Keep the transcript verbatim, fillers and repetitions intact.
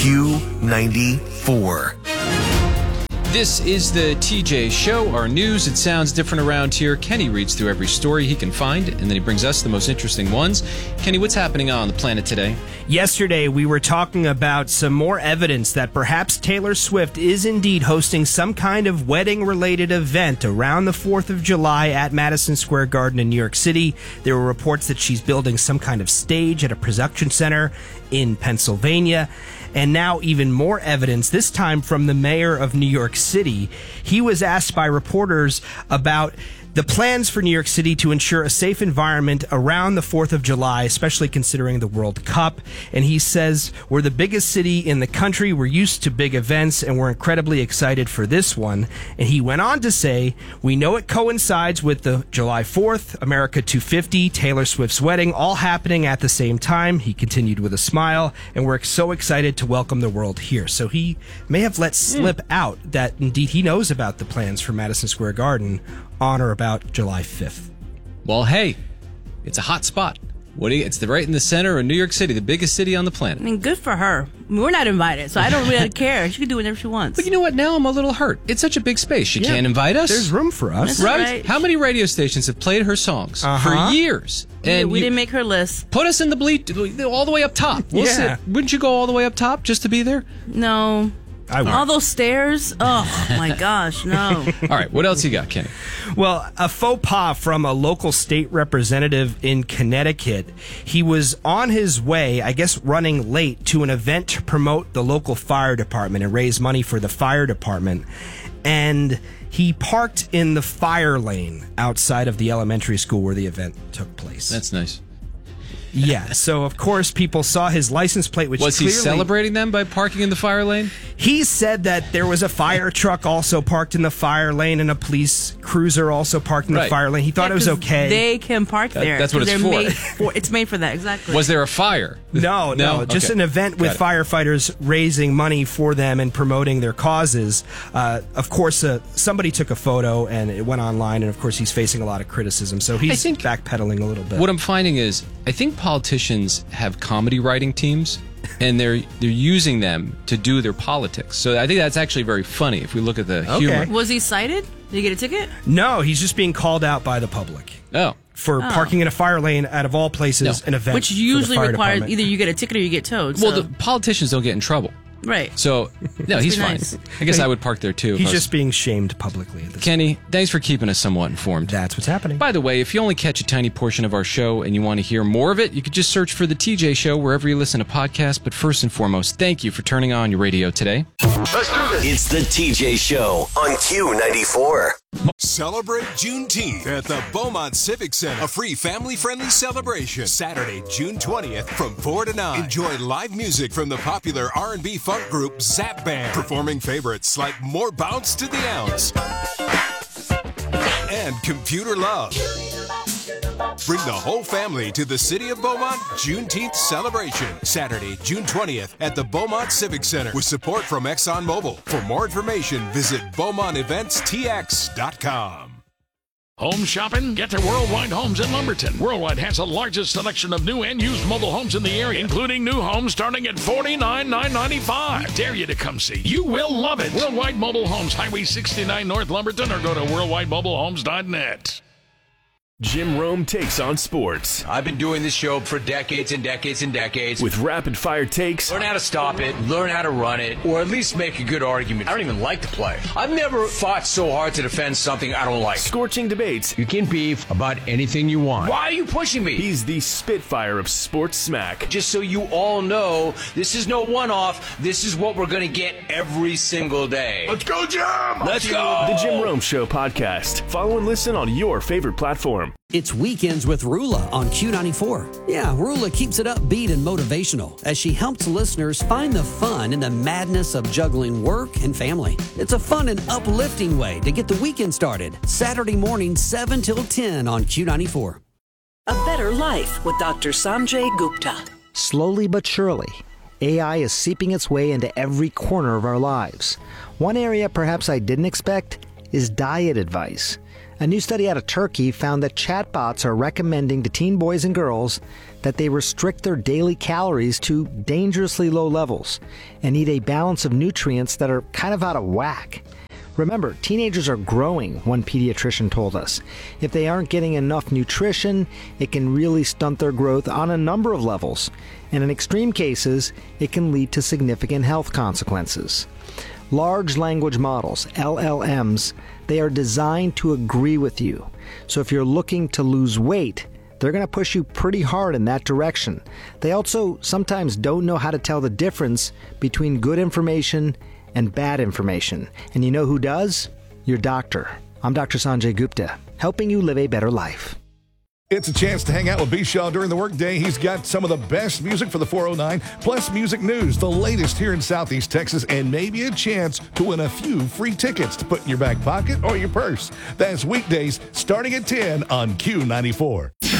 Q ninety-four. This is the T J Show, our news. It sounds different around here. Kenny reads through every story he can find, and then he brings us the most interesting ones. Kenny, what's happening on the planet today? Yesterday, we were talking about some more evidence that perhaps Taylor Swift is indeed hosting some kind of wedding-related event around the fourth of July at Madison Square Garden in New York City. There were reports that she's building some kind of stage at a production center in Pennsylvania. And now even more evidence, this time from the mayor of New York City. He was asked by reporters about the plans for New York City to ensure a safe environment around the fourth of July, especially considering the World Cup. And he says, we're the biggest city in the country. We're used to big events, and we're incredibly excited for this one. And he went on to say, we know it coincides with the July fourth, America two fifty, Taylor Swift's wedding, all happening at the same time. He continued with a smile, and we're so excited to welcome the world here. So he may have let slip mm. out that indeed he knows about the plans for Madison Square Garden on or about July fifth. Well, hey, it's a hot spot. What do you, it's the right in the center of New York City, the biggest city on the planet. I mean, good for her. I mean, we're not invited, so I don't really care. She can do whatever she wants. But you know what? Now I'm a little hurt. It's such a big space. She yeah. can't invite us. There's room for us. That's right? right. How many radio stations have played her songs uh-huh. for years? And yeah, we you, didn't make her list. Put us in the bleat all the way up top. We'll yeah. sit. Wouldn't you go all the way up top just to be there? No. I would. All those stairs? Oh, my gosh, no. All right, what else you got, Kenny? Well, a faux pas from a local state representative in Connecticut. He was on his way, I guess running late, to an event to promote the local fire department and raise money for the fire department. And he parked in the fire lane outside of the elementary school where the event took place. That's nice. Yeah, so of course people saw his license plate, which was clearly, he celebrating them by parking in the fire lane? He said that there was a fire truck also parked in the fire lane and a police cruiser also parked in right. the fire lane. He thought yeah, it was okay. They can park there. That, that's what it's for. Made for. It's made for that, exactly. Was there a fire? No, no, no? just okay. an event with firefighters raising money for them and promoting their causes. Uh, of course, uh, somebody took a photo and it went online, and of course he's facing a lot of criticism, so he's think backpedaling a little bit. What I'm finding is, I think politicians have comedy writing teams, and they're they're using them to do their politics. So I think that's actually very funny if we look at the okay. humor. Was he cited? Did he get a ticket? No, he's just being called out by the public. Oh. For oh. parking in a fire lane out of all places, No. an event. Which usually for the fire requires department. either you get a ticket or you get towed. Well, so. the politicians don't get in trouble. Right. So, no, he's fine. nice. I guess I would park there too. He's I was- just being shamed publicly. At this Kenny, thanks for keeping us somewhat informed. That's what's happening. By the way, if you only catch a tiny portion of our show and you want to hear more of it, you could just search for The T J Show wherever you listen to podcasts. But first and foremost, thank you for turning on your radio today. Let's do this. It's The T J Show on Q ninety-four. Celebrate Juneteenth at the Beaumont Civic Center. A free family-friendly celebration. Saturday, June twentieth from four to nine. Enjoy live music from the popular R and B funk group Zap Band. Performing favorites like More Bounce to the Ounce and Computer Love. Bring the whole family to the City of Beaumont Juneteenth celebration. Saturday, June twentieth at the Beaumont Civic Center with support from ExxonMobil. For more information, visit Beaumont Events T X dot com. Home shopping? Get to Worldwide Homes in Lumberton. Worldwide has the largest selection of new and used mobile homes in the area, including new homes starting at forty-nine thousand nine hundred ninety-five dollars. I dare you to come see. You will love it. Worldwide Mobile Homes, Highway sixty-nine North Lumberton, or go to worldwide mobile homes dot net. Jim Rome takes on sports. I've been doing this show for decades and decades and decades. With rapid-fire takes. Learn how to stop it, learn how to run it, or at least make a good argument. I don't even like to play. I've never fought so hard to defend something I don't like. Scorching debates. You can beef about anything you want. Why are you pushing me? He's the Spitfire of sports smack. Just so you all know, this is no one-off. This is what we're going to get every single day. Let's go, Jim! Let's go! The Jim Rome Show podcast. Follow and listen on your favorite platform. It's Weekends with Rula on Q ninety-four. Yeah, Rula keeps it upbeat and motivational as she helps listeners find the fun in the madness of juggling work and family. It's a fun and uplifting way to get the weekend started. Saturday morning, seven till ten on Q ninety-four. A Better Life with Doctor Sanjay Gupta. Slowly but surely, A I is seeping its way into every corner of our lives. One area perhaps I didn't expect is diet advice. A new study out of Turkey found that chatbots are recommending to teen boys and girls that they restrict their daily calories to dangerously low levels and eat a balance of nutrients that are kind of out of whack. Remember, teenagers are growing, one pediatrician told us. If they aren't getting enough nutrition, it can really stunt their growth on a number of levels. And in extreme cases, it can lead to significant health consequences. Large language models, L L Ms, they are designed to agree with you. So if you're looking to lose weight, they're going to push you pretty hard in that direction. They also sometimes don't know how to tell the difference between good information and bad information. And you know who does? Your doctor. I'm Doctor Sanjay Gupta, helping you live a better life. It's a chance to hang out with B. Shaw during the workday. He's got some of the best music for the four oh nine, plus music news, the latest here in Southeast Texas, and maybe a chance to win a few free tickets to put in your back pocket or your purse. That's weekdays starting at ten on Q ninety-four.